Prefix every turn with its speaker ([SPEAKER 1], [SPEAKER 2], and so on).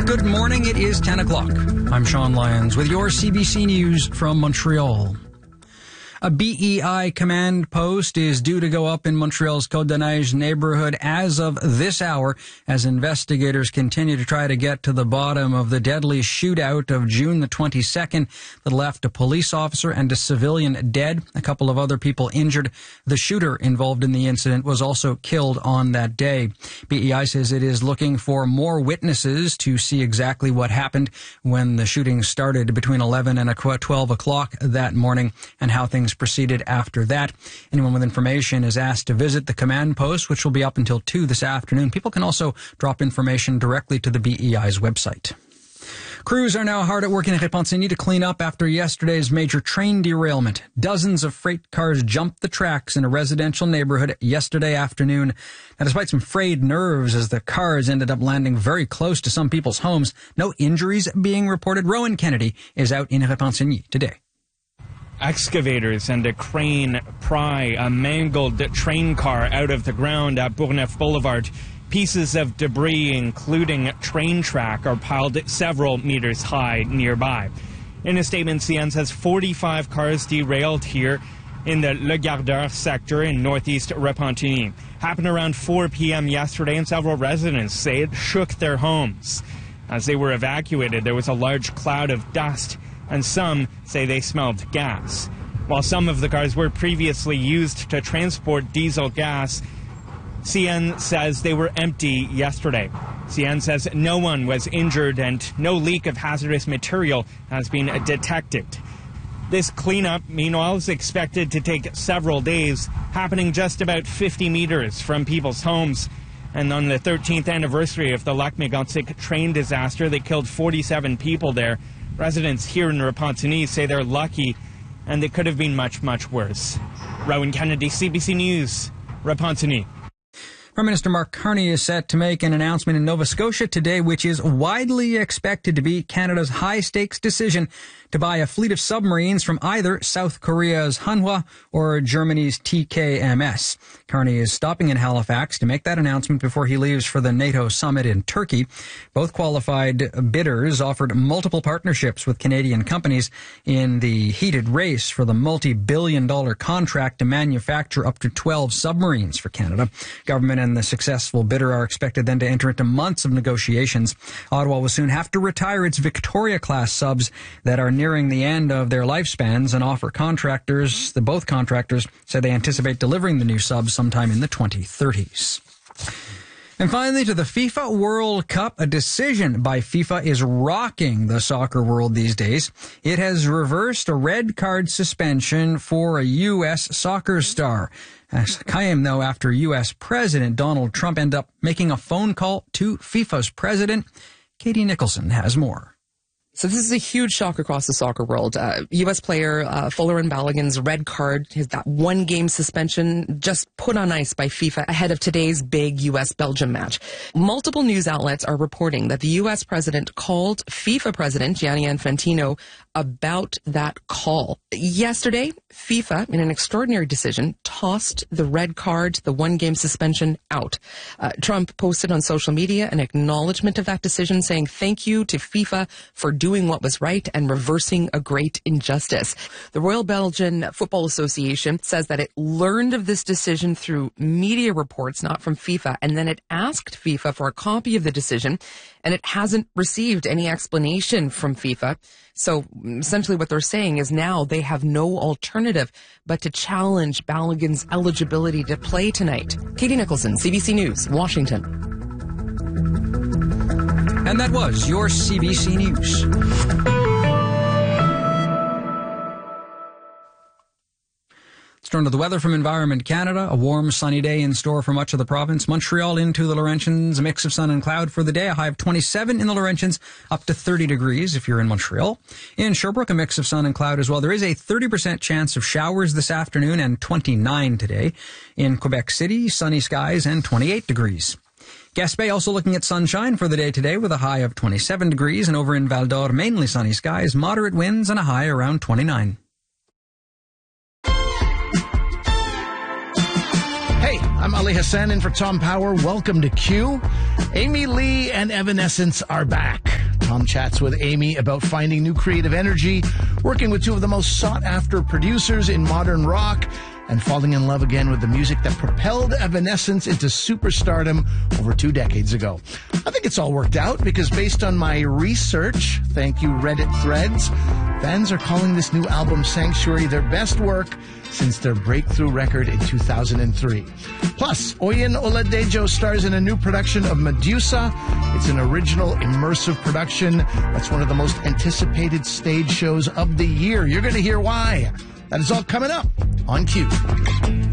[SPEAKER 1] Good morning. It is 10 o'clock. I'm Sean Lyons with your CBC News from Montreal. A BEI command post is due to go up in Montreal's Côte-des-Neiges neighborhood as of this hour as investigators continue to try to get to the bottom of the deadly shootout of June the 22nd that left a police officer and a civilian dead, a couple of other people injured. The shooter involved in the incident was also killed on that day. BEI says it is looking for more witnesses to see exactly what happened when the shooting started between 11 and 12 o'clock that morning and how things proceeded after that. Anyone with information is asked to visit the command post, which will be up until 2 this afternoon. People can also drop information directly to the BEI's website. Crews are now hard at work in Repentigny to clean up after yesterday's major train derailment. Dozens of freight cars jumped the tracks in a residential neighborhood yesterday afternoon. Now, despite some frayed nerves as the cars ended up landing very close to some people's homes, no injuries being reported. Rowan Kennedy is out in Repentigny today.
[SPEAKER 2] Excavators and a crane pry a mangled train car out of the ground at Bourgneuf Boulevard. Pieces of debris, including train track, are piled several meters high nearby. In a statement, CN says 45 cars derailed here in the Le Gardeur sector in northeast Repentigny. Happened around 4 p.m. yesterday, and several residents say it shook their homes. As they were evacuated, there was a large cloud of dust, and some say they smelled gas. While some of the cars were previously used to transport diesel gas, CN says they were empty yesterday. CN says no one was injured and no leak of hazardous material has been detected. This cleanup, meanwhile, is expected to take several days, happening just about 50 meters from people's homes. And on the 13th anniversary of the Lac-Mégantic train disaster that killed 47 people there, residents here in Repentigny say they're lucky and it could have been much, much worse. Rowan Kennedy, CBC News, Repentigny.
[SPEAKER 1] Prime Minister Mark Carney is set to make an announcement in Nova Scotia today, which is widely expected to be Canada's high-stakes decision to buy a fleet of submarines from either South Korea's Hanwha or Germany's TKMS. Carney is stopping in Halifax to make that announcement before he leaves for the NATO summit in Turkey. Both qualified bidders offered multiple partnerships with Canadian companies in the heated race for the multi-billion-dollar contract to manufacture up to 12 submarines for Canada. Government and the successful bidder are expected then to enter into months of negotiations. Ottawa will soon have to retire its Victoria-class subs that are nearing the end of their lifespans and both contractors say they anticipate delivering the new subs sometime in the 2030s. And finally, to the FIFA World Cup, a decision by FIFA is rocking the soccer world these days. It has reversed a red card suspension for a U.S. soccer star. Came, though, after U.S. President Donald Trump ended up making a phone call to FIFA's president. Katie Nicholson has more.
[SPEAKER 3] So this is a huge shock across the soccer world. U.S. player Fuller and Balogun's red card, that one-game suspension, just put on ice by FIFA ahead of today's big U.S.-Belgium match. Multiple news outlets are reporting that the U.S. president called FIFA president Gianni Infantino about that call. Yesterday, FIFA, in an extraordinary decision, tossed the red card, the one-game suspension, out. Trump posted on social media an acknowledgement of that decision, saying thank you to FIFA for doing what was right and reversing a great injustice. The Royal Belgian Football Association says that it learned of this decision through media reports, not from FIFA, and then it asked FIFA for a copy of the decision, and it hasn't received any explanation from FIFA. So essentially what they're saying is now they have no alternative but to challenge Balogun's eligibility to play tonight. Katie Nicholson, CBC News, Washington.
[SPEAKER 1] And that was your CBC News. Let's turn to the weather from Environment Canada. A warm, sunny day in store for much of the province. Montreal into the Laurentians, a mix of sun and cloud for the day. A high of 27 in the Laurentians, up to 30 degrees if you're in Montreal. In Sherbrooke, a mix of sun and cloud as well. There is a 30% chance of showers this afternoon and 29 today. In Quebec City, sunny skies and 28 degrees. Gaspé also looking at sunshine for the day today with a high of 27 degrees. And over in Val d'Or, mainly sunny skies, moderate winds and a high around 29.
[SPEAKER 4] I'm Ali Hassan in for Tom Power. Welcome to Q. Amy Lee and Evanescence are back. Tom chats with Amy about finding new creative energy, working with two of the most sought-after producers in modern rock, and falling in love again with the music that propelled Evanescence into superstardom over 2 decades ago. I think it's all worked out because based on my research, thank you Reddit threads, fans are calling this new album Sanctuary their best work since their breakthrough record in 2003. Plus, Oyin Oladejo stars in a new production of Medusa. It's an original immersive production that's one of the most anticipated stage shows of the year. You're going to hear why. That is all coming up on Q.